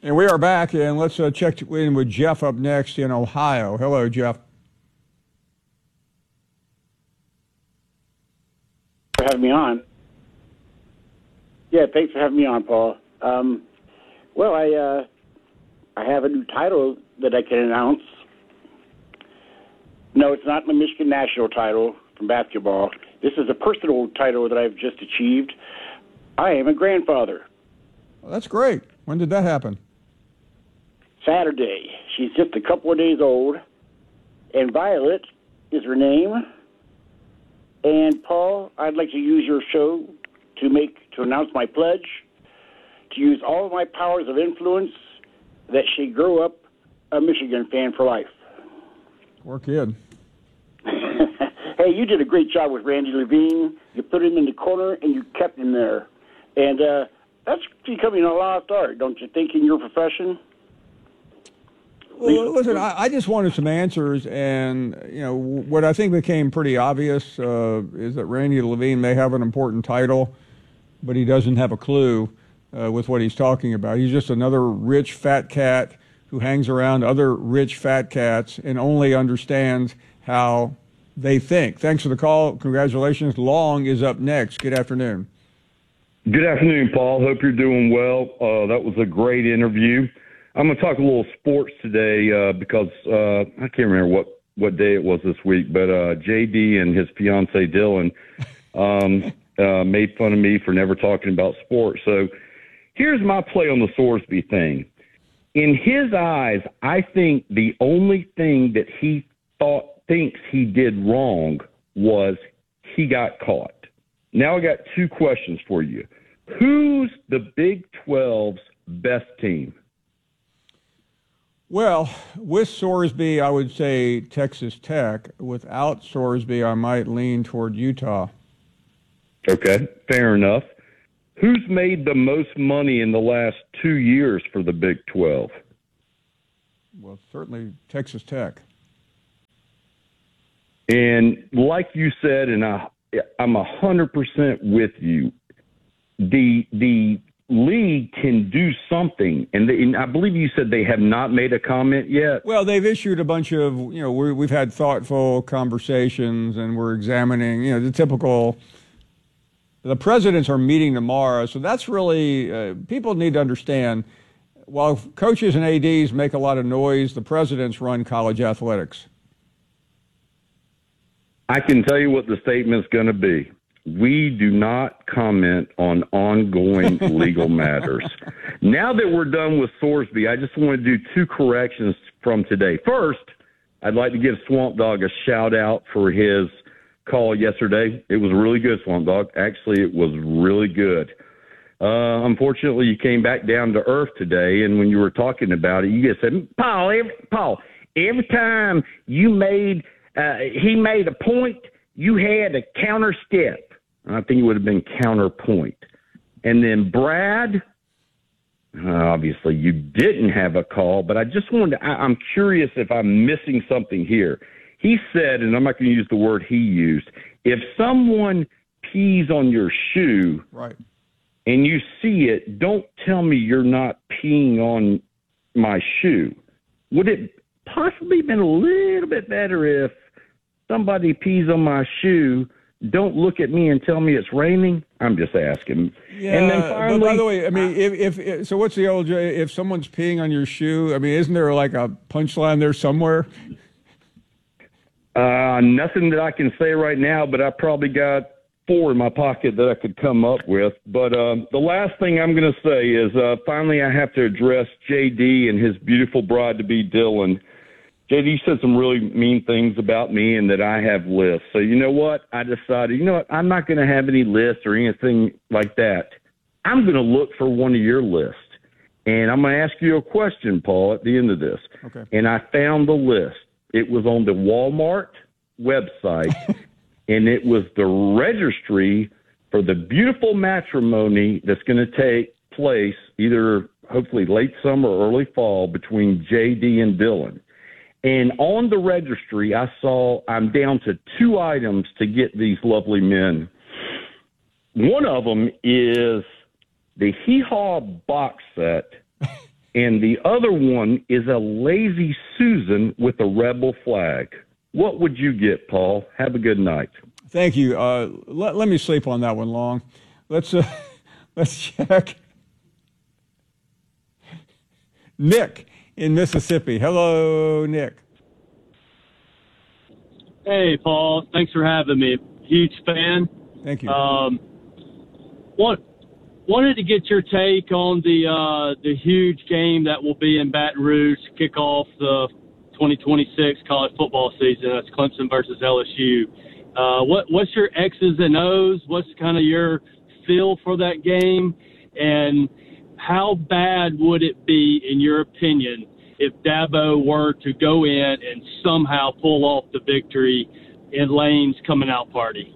And we are back, and let's check in with Jeff up next in Ohio. Hello, Jeff. For having me on. Yeah, thanks for having me on, Paul. Well, I have a new title that I can announce. No, it's not my Michigan National title from basketball. This is a personal title that I've just achieved. I am a grandfather. Well, that's great. When did that happen? Saturday. She's just a couple of days old, and Violet is her name. And Paul, I'd like to use your show to announce my pledge to use all of my powers of influence that she grow up a Michigan fan for life. Poor kid. Hey, you did a great job with Randy Levine. You put him in the corner and you kept him there, and that's becoming a lost art, don't you think, in your profession? Well, listen, I just wanted some answers, and what I think became pretty obvious is that Randy Levine may have an important title, but he doesn't have a clue with what he's talking about. He's just another rich fat cat who hangs around other rich fat cats and only understands how they think. Thanks for the call. Congratulations. Long is up next. Good afternoon. Good afternoon, Paul. Hope you're doing well. That was a great interview. I'm going to talk a little sports today because I can't remember what day it was this week, but JD and his fiance Dylan made fun of me for never talking about sports. So here's my play on the Sorsby thing. In his eyes, I think the only thing that he thinks he did wrong was he got caught. Now I got two questions for you. Who's the Big 12's best team? Well, with Sorsby, I would say Texas Tech. Without Sorsby, I might lean toward Utah. Okay, fair enough. Who's made the most money in the last 2 years for the Big 12? Well, certainly Texas Tech. And like you said, and I'm 100% with you, the league can do something, and I believe you said they have not made a comment yet. Well, they've issued a bunch of, we've had thoughtful conversations, and we're examining, the typical. The presidents are meeting tomorrow, so that's really, people need to understand, while coaches and ADs make a lot of noise, the presidents run college athletics. I can tell you what the statement's going to be. We do not comment on ongoing legal matters. Now that we're done with Sorsby, I just want to do two corrections from today. First, I'd like to give Swamp Dog a shout-out for his call yesterday. It was really good, Swamp Dog. Actually, it was really good. Unfortunately, you came back down to earth today, and when you were talking about it, you just said, Paul, every time you he made a point, you had a counter step. I think it would have been counterpoint. And then Brad, obviously you didn't have a call, but I just wanted to, I'm curious if I'm missing something here. He said, and I'm not going to use the word he used, if someone pees on your shoe right, and you see it, don't tell me you're not peeing on my shoe. Would it possibly been a little bit better if somebody pees on my shoe, don't look at me and tell me it's raining? I'm just asking. Yeah, and then finally, but by the way, I mean, if so what's the old, if someone's peeing on your shoe, I mean, isn't there like a punchline there somewhere? Nothing that I can say right now, but I probably got 4 in my pocket that I could come up with. But the last thing I'm going to say is finally I have to address JD and his beautiful bride-to-be Dylan. JD said some really mean things about me and that I have lists. So you know what? I decided, I'm not going to have any lists or anything like that. I'm going to look for one of your lists. And I'm going to ask you a question, Paul, at the end of this. Okay. And I found the list. It was on the Walmart website, and it was the registry for the beautiful matrimony that's going to take place either hopefully late summer or early fall between JD and Dylan. And on the registry, I saw I'm down to 2 items to get these lovely men. One of them is the Hee Haw box set, and the other one is a Lazy Susan with a rebel flag. What would you get, Paul? Have a good night. Thank you. Let me sleep on that one long. Let's check. Nick in Mississippi. Hello, Nick. Hey, Paul. Thanks for having me. Huge fan. Thank you. Wanted to get your take on the huge game that will be in Baton Rouge to kick off the 2026 college football season. That's Clemson versus LSU. What's your X's and O's? What's kind of your feel for that game? And how bad would it be, in your opinion, if Dabo were to go in and somehow pull off the victory in Lane's coming out party?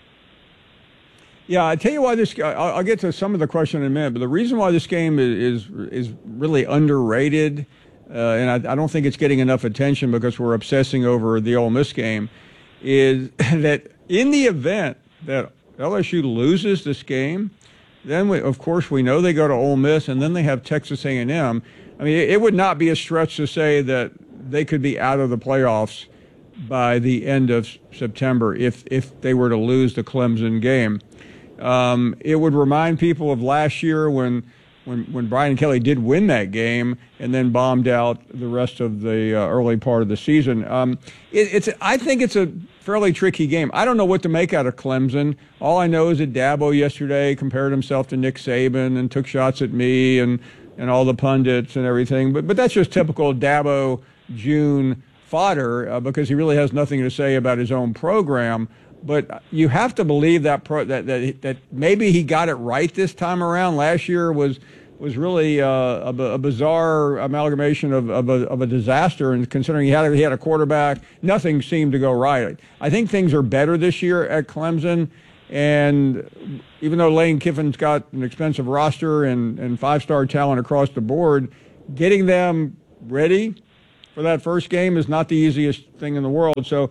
Yeah, I tell you why I'll get to some of the question in a minute, but the reason why this game is really underrated, and I don't think it's getting enough attention because we're obsessing over the Ole Miss game, is that in the event that LSU loses this game, then of course we know they go to Ole Miss, and then they have Texas A&M. I mean, it would not be a stretch to say that they could be out of the playoffs by the end of September if they were to lose the Clemson game. It would remind people of last year when Brian Kelly did win that game and then bombed out the rest of the early part of the season. I think it's a fairly tricky game. I don't know what to make out of Clemson. All I know is that Dabo yesterday compared himself to Nick Saban and took shots at me and all the pundits and everything. But that's just typical Dabo June fodder because he really has nothing to say about his own program. But you have to believe that maybe he got it right this time around. Last year was really a bizarre amalgamation of a disaster, and considering he had a quarterback, nothing seemed to go right. I think things are better this year at Clemson, and even though Lane Kiffin's got an expensive roster and five-star talent across the board, getting them ready for that first game is not the easiest thing in the world. So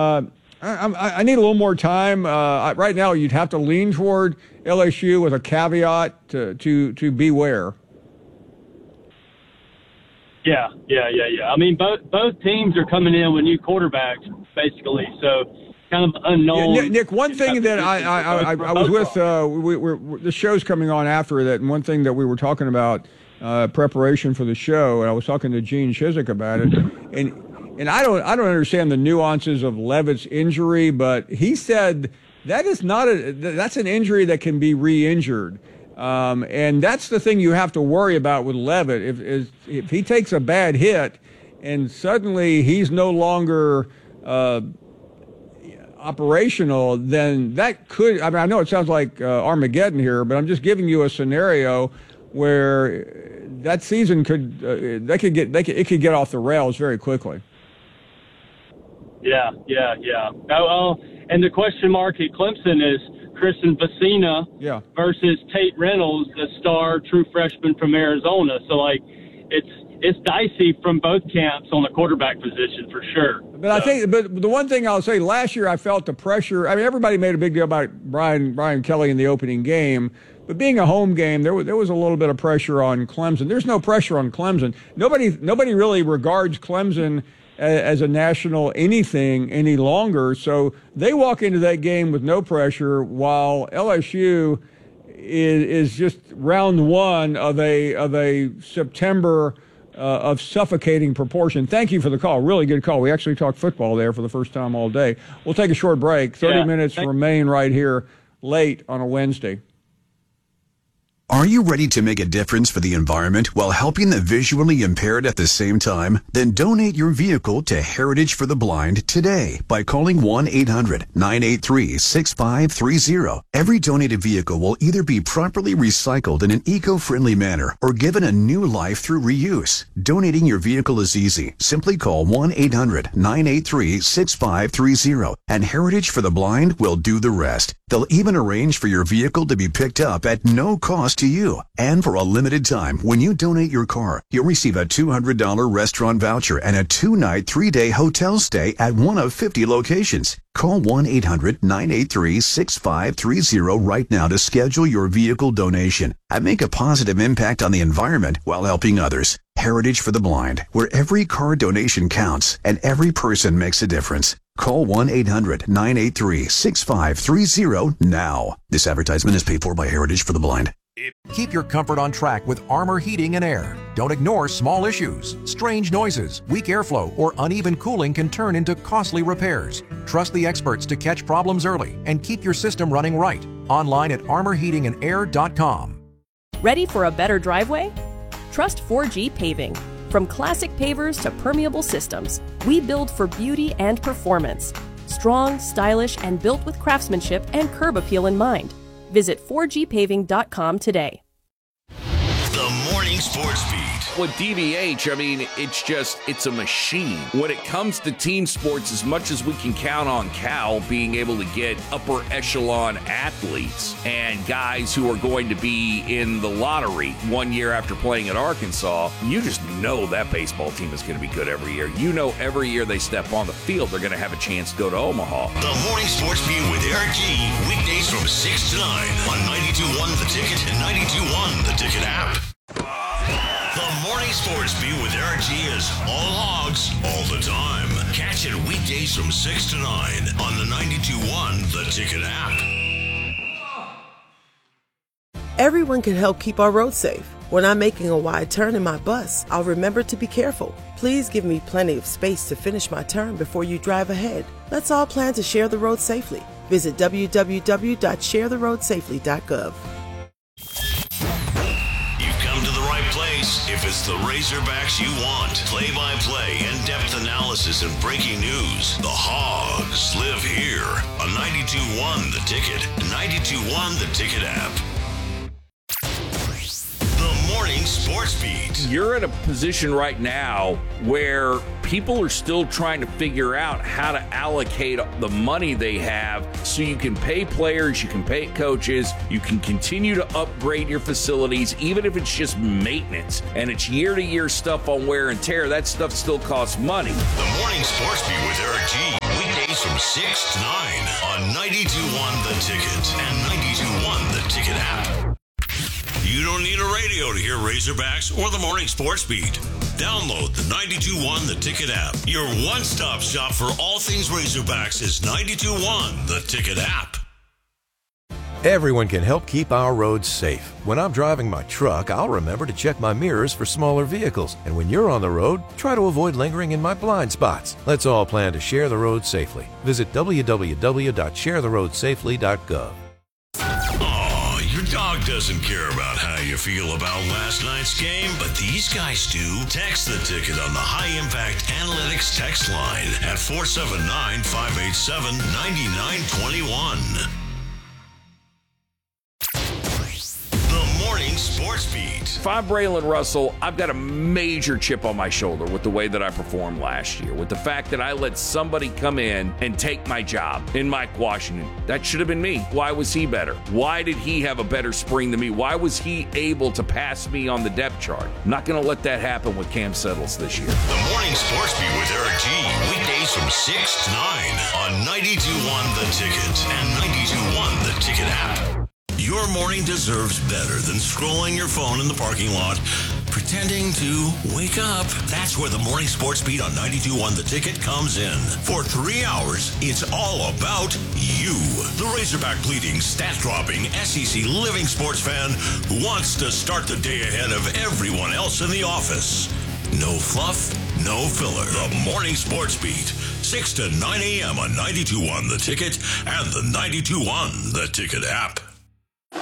I need a little more time. Right now, you'd have to lean toward LSU with a caveat to beware. Yeah. I mean, both teams are coming in with new quarterbacks, basically. So kind of unknown. Yeah, Nick, one thing that I was with, the show's coming on after that, and one thing that we were talking about preparation for the show, and I was talking to Gene Chizik about it, and I don't understand the nuances of Leavitt's injury, but he said that's an injury that can be re-injured. And that's the thing you have to worry about with Leavitt. If he takes a bad hit and suddenly he's no longer operational, then that could, I know it sounds like Armageddon here, but I'm just giving you a scenario where that season it could get off the rails very quickly. Yeah. And the question mark at Clemson is Kristen Vecina versus Tate Reynolds, the star true freshman from Arizona. So, it's dicey from both camps on the quarterback position for sure. But I think, but the one thing I'll say, last year I felt the pressure. I mean, everybody made a big deal about Brian Kelly in the opening game, but being a home game, there was a little bit of pressure on Clemson. There's no pressure on Clemson. Nobody really regards Clemson as a national anything any longer. So they walk into that game with no pressure, while LSU is just round one of a September of suffocating proportion. Thank you for the call. Really good call. We actually talked football there for the first time all day. We'll take a short break. 30 minutes remain right here late on a Wednesday. Are you ready to make a difference for the environment while helping the visually impaired at the same time? Then donate your vehicle to Heritage for the Blind today by calling 1-800-983-6530. Every donated vehicle will either be properly recycled in an eco-friendly manner or given a new life through reuse. Donating your vehicle is easy. Simply call 1-800-983-6530 and Heritage for the Blind will do the rest. They'll even arrange for your vehicle to be picked up at no cost to you. And for a limited time, when you donate your car, you'll receive a $200 restaurant voucher and a 2-night, 3-day hotel stay at one of 50 locations. Call 1-800-983-6530 right now to schedule your vehicle donation and make a positive impact on the environment while helping others. Heritage for the Blind, where every car donation counts and every person makes a difference. Call 1-800-983-6530 now. This advertisement is paid for by Heritage for the Blind. Keep your comfort on track with Armor Heating and Air. Don't ignore small issues. Strange noises, weak airflow, or uneven cooling can turn into costly repairs. Trust the experts to catch problems early and keep your system running right. Online at armorheatingandair.com. Ready for a better driveway? Trust 4G Paving. From classic pavers to permeable systems, we build for beauty and performance. Strong, stylish, and built with craftsmanship and curb appeal in mind. Visit 4gpaving.com today. The Morning Sports Beat. With DVH, I mean, it's a machine. When it comes to team sports, as much as we can count on Cal being able to get upper echelon athletes and guys who are going to be in the lottery 1 year after playing at Arkansas, you just know that baseball team is going to be good every year. You know every year they step on the field, they're going to have a chance to go to Omaha. The Morning Sports Beat with Eric G. Weekdays from 6 to 9 on 92.1 The Ticket and 92.1 The Ticket app. The Morning Sports Beat with Eric G is all hogs, all the time. Catch it weekdays from 6 to 9 on the 92.1 The Ticket app. Everyone can help keep our roads safe. When I'm making a wide turn in my bus, I'll remember to be careful. Please give me plenty of space to finish my turn before you drive ahead. Let's all plan to share the road safely. Visit www.sharetheroadsafely.gov. If it's the Razorbacks you want, play-by-play, in-depth analysis, and breaking news, the Hogs live here on 92.1 The Ticket, 92.1 The Ticket app. The Morning Sports Beat. You're in a position right now where people are still trying to figure out how to allocate the money they have so you can pay players, you can pay coaches, you can continue to upgrade your facilities, even if it's just maintenance and it's year-to-year stuff on wear and tear. That stuff still costs money. The Morning Sports Beat with Eric G. Weekdays from 6 to 9 on 92.1 The Ticket and 92.1 The Ticket app. You don't need a radio to hear Razorbacks or the Morning Sports Beat. Download the 92.1 The Ticket app. Your one-stop shop for all things Razorbacks is 92.1 The Ticket app. Everyone can help keep our roads safe. When I'm driving my truck, I'll remember to check my mirrors for smaller vehicles. And when you're on the road, try to avoid lingering in my blind spots. Let's all plan to share the road safely. Visit www.sharetheroadsafely.gov. Your dog doesn't care about how you feel about last night's game, but these guys do. Text the ticket on the High Impact Analytics text line at 479-587-9921. The Morning Sports Beat. If I'm Braylon Russell, I've got a major chip on my shoulder with the way that I performed last year, with the fact that I let somebody come in and take my job in Mike Washington. That should have been me. Why was he better? Why did he have a better spring than me? Why was he able to pass me on the depth chart? I'm not going to let that happen with Cam Settles this year. The Morning Sports Beat with Eric G. Weekdays from 6 to 9 on 92.1 The Ticket and 92.1 The Ticket app. Your morning deserves better than scrolling your phone in the parking lot, pretending to wake up. That's where the Morning Sports Beat on 92.1 The Ticket comes in. For 3 hours, it's all about you. The Razorback bleeding, stat-dropping, SEC living sports fan who wants to start the day ahead of everyone else in the office. No fluff, no filler. The Morning Sports Beat, 6 to 9 a.m. on 92.1 The Ticket and the 92.1 The Ticket app.